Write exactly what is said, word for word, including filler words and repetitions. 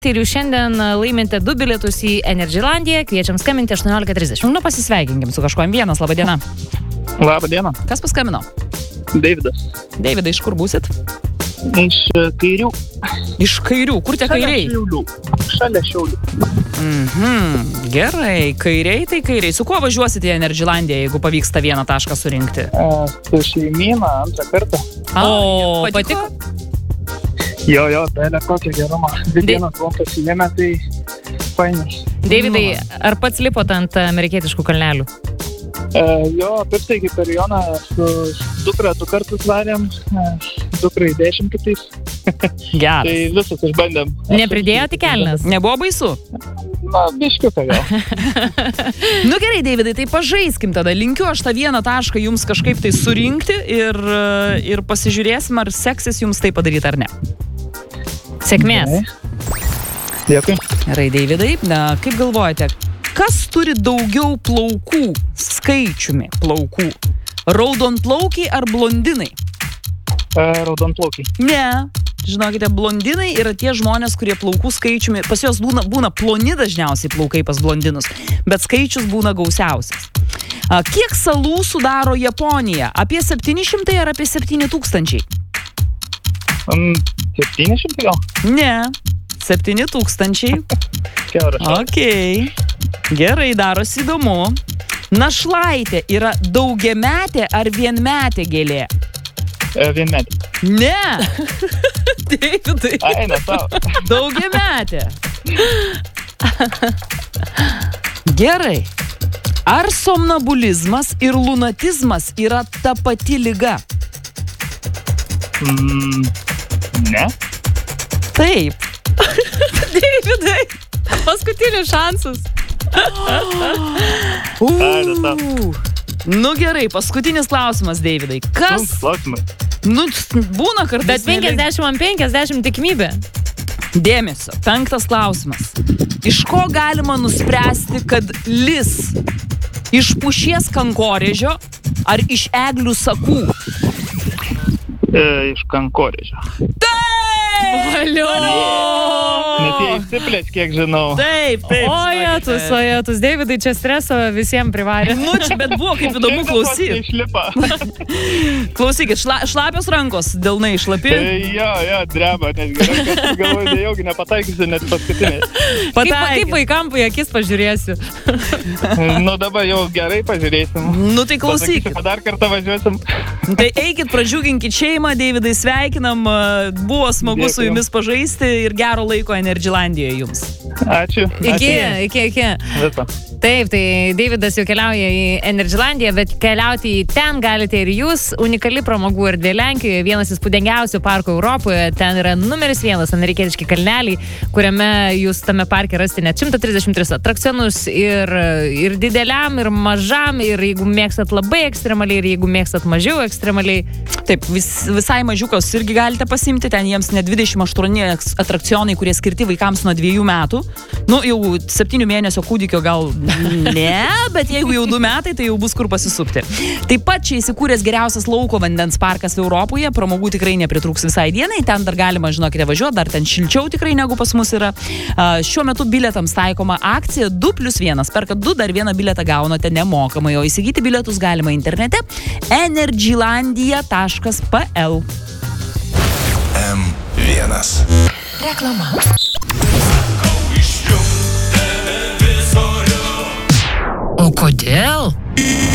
Ir jūs šiandien laimite du bilietus į Energylandiją, kviečiam skambinti aštuoniolika trisdešimt. Nu, pasisveikinkim su kažkuom. Vienas, laba diena. Labą dieną. Kas paskambino? Deividas. Deividai, iš kur būsit? Iš kairių. Iš kairių. Kur tie kairiai? Šalia Šiaulių. Šalia Šiaulių. Mhm. Gerai, kairiai tai kairiai. Su kuo važiuosite į Energylandiją, jeigu pavyksta vieną tašką surinkti? E, su šeimyna antrą kartą. O, patiko? Jo, jo, belė kokia geruma. Dvi dienas buvom pasijėmę, tai fainai. Deividai, ar pats lipot ant amerikietiškų kalnelių? E, jo, pirtaigi per Joną su dukra du kartus varėm, e, dukrai dešimt kitais. Geras. Tai visus išbandėm. Nepridėjote kelnes? Nebuvo baisu? Na, biškiuką gal. Nu gerai, Deividai, tai pažaiskim tada. Linkiu aš tą vieną tašką jums kažkaip tai surinkti ir, ir pasižiūrėsim, ar seksis jums tai padaryti ar ne. Sėkmės. Dėkui. Gerai, Deividai, na, kaip galvojate, kas turi daugiau plaukų, skaičiumi plaukų? Raudonplaukiai ar blondinai? E, raudonplaukiai. Ne. Žinokite, blondinai yra tie žmonės, kurie plaukų skaičiumi, pas jos būna, būna ploni dažniausiai plaukai pas blondinus, bet skaičius būna gausiausias. A, kiek salų sudaro Japonija? Apie septyni šimtai ar apie septyni tūkstančiai? Um, septyni šimtai gal? Ne, septyni tūkstančiai. Keuras. Okei, gerai, darosi įdomu. Našlaitė yra daugiametė ar vienmetė gėlė? E, vienmetė. Ne! Deividai. Ai, ne tau. Daugiametė. Gerai. Ar somnambulizmas ir lunatizmas yra ta pati liga? Mm, ne. Taip. Deividai, paskutinis šansas. Ai, ne tau. Nu gerai, paskutinis klausimas, Deividai. Kas? Klausimai. Nu, būna kartais. Bet penkiasdešimt ant penkiasdešimt tikimybė. Dėmesio. Penktas klausimas. Iš ko galima nuspręsti, kad lis? Iš pušies kankorėžio ar iš eglių sakų? E, iš kankorėžio. Valio! Nes jie įsiplės, kiek žinau. Taip, taip. Ojetus, ojetus. Deividai, čia streso visiems privarė. Nu, čia, bet buvo kaip įdomu klausyti. Išlipa. Klausykit, šla, šlapios rankos, delnai šlapi. E, jo, jo, dreba, nes rankas galvoju, nejaugi nepataikysiu net paskutinį. Kaip, kaip vaikam į akis pažiūrėsiu. Nu, dabar jau gerai pažiūrėsim. Nu, tai klausykit. Pasakysiu, kad dar kartą važiuosim. Tai eikit, pradžiuginkit šeimą, Deividai, sveikinam. Buvo smagu Dėkui. Su jumis pažaisti ir gero laiko Energylandijoje jums. Ačiū. Iki, iki, iki. Visą. Taip, tai Deividas jau keliauja į Energylandiją, bet keliauti į ten galite ir jūs. Unikali pramogų erdvė Lenkijoje, vienas įspūdingiausių parkų Europoje. Ten yra numeris vienas amerikietiški kalneliai, kuriame jūs tame parke rasti net šimtas trisdešimt tris atrakcionus ir, ir dideliam, ir mažam, ir jeigu mėgstat labai ekstremaliai, ir jeigu mėgstat mažiau ekstremaliai. Taip, vis, visai mažiukas irgi galite pasimti, ten jiems net dvidešimt aštuoni atrakcionai, kurie skirti vaikams nuo dviejų metų. Nu, jau septynių mėnesio kūdikio gal ne, bet jeigu jau du metai, tai jau bus kur pasisupti. Taip pat čia įsikūręs geriausias lauko vandens parkas Europoje, pramogų tikrai nepritrūks visai dienai, ten dar galima, žinokite, važiuoti, dar ten šilčiau tikrai negu pas mus yra. Šiuo metu bilietams taikoma akcija du plius vienas, perkat du, dar vieną bilietą gaunate nemokamai, o įsigyti bilietus galima internete energylandia taškas p l. M vienas. Reklama. O kodėl?